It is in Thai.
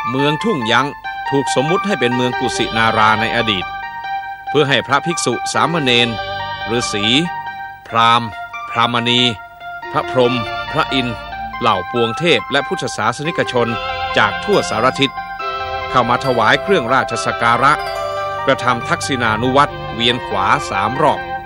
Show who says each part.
Speaker 1: เมืองทุ่งยั้งถูกสมมุติให้เป็นเมืองกุสินาราในอดีตเพื่อให้พระภิกษุสามเณรฤาษีพราหมณ์พรามณีพระพรหมพระอินทร์เหล่าปวงเทพและพุทธศาสนิกชนจากทั่วสารทิศเข้ามาถวายเครื่องราชสักการะกระทำทักษิณานุวัตรเวียนขวา3 รอบ